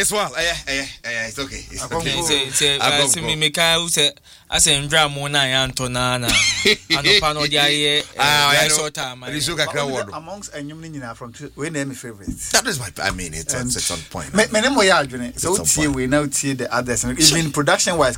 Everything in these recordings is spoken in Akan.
It's well. It's okay. It's okay. Say me Mika who say I say ndra mo na ya ntona na. Anopa no dia short time. Amongst enyum ni nyina from we name my favorites. That is my it's on point. Me name mo ya adwene. So tie we now tie the others even production wise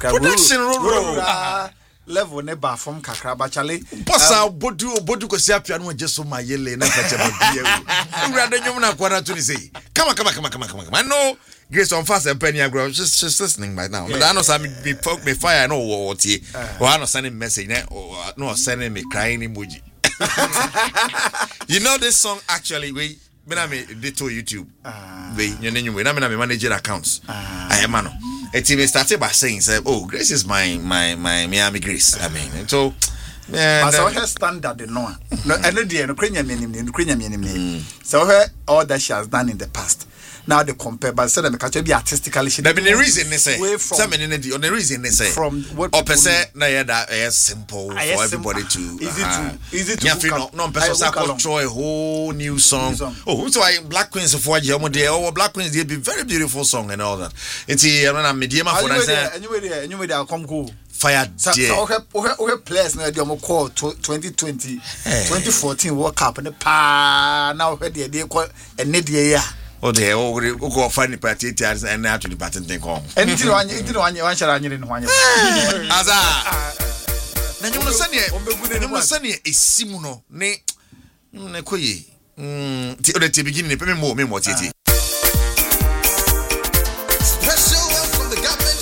level ne ba from kakra ba chale bossa bodu ko siapia no je so ma yele na kacha ba bia urade nyum na kwara to ni say come on no Grace on fast and penny agro just listening right now. But I know some me poke me fire no what tie or I no sending message or no sending me crying emoji. You know this song actually we did to YouTube. We you know na me manager accounts. I am man. It even started by saying, "Oh, Grace is my Miami Grace." I mean, so but so her standard no. No, I know the Ukrainian meaning. So her all that she has done in the past. Now they compare, but so them can be artistically. There been a reason they say. Some in the reason they say. From what? Or per se, na that is simple for everybody to. Easy to. No, person control a whole new song. Oh, so I Black Queens of what you want Black Queens they be very beautiful song and all that. It's a medium for that. Anyway, I'll come go. Fire dear. So players now they call 2020 2014 World Cup and now they call a net year. Oh, they go find the party and now to the pattern thing home. And you one shall in one. Aza. Now you must send a Simuno, ne Koye. The beginning, pay me more tea.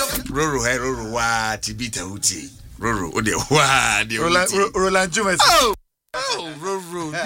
Roro, Tibita Uti. Roro, Roland Jumas. Oh,